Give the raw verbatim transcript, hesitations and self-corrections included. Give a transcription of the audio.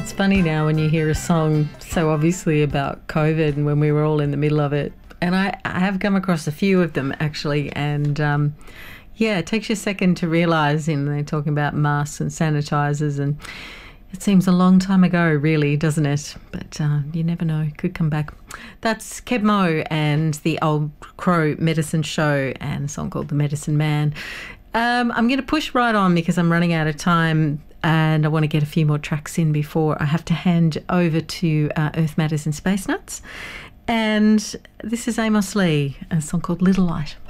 It's funny now when you hear a song so obviously about COVID and when we were all in the middle of it. And I, I have come across a few of them actually, and um, yeah, it takes you a second to realise, you know, they're talking about masks and sanitisers, and it seems a long time ago really, doesn't it? But uh, you never know, it could come back. That's Keb Mo and the Old Crow Medicine Show and a song called The Medicine Man. Um, I'm going to push right on because I'm running out of time and I want to get a few more tracks in before I have to hand over to uh, Earth Matters and Space Nuts. And this is Amos Lee, a song called Little Light.